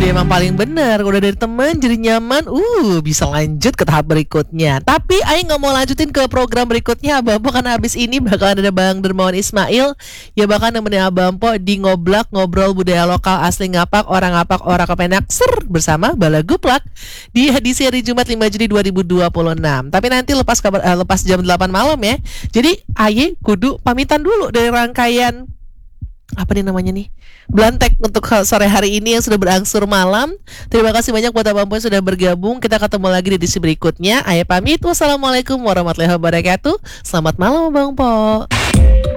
emang paling bener. Udah dari teman jadi nyaman. Bisa lanjut ke tahap berikutnya. Tapi Aing nggak mau lanjutin ke program berikutnya, Abang Po, karena habis ini bakalan ada Bang Dermawan Ismail ya bakal nemenin Abang Po di ngoblak ngobrol budaya lokal asli ngapak orang kepenak bersama Bala Guplak di edisi hari Jumat 5 Juni 2026. Tapi nanti lepas jam 8 malam ya. Jadi Aye kudu pamitan dulu dari rangkaian apa nih namanya nih Blantek untuk sore hari ini yang sudah berangsur malam. Terima kasih banyak buat Abang Po yang sudah bergabung. Kita ketemu lagi di edisi berikutnya. Ayah pamit. Wassalamualaikum warahmatullahi wabarakatuh. Selamat malam Abang Po.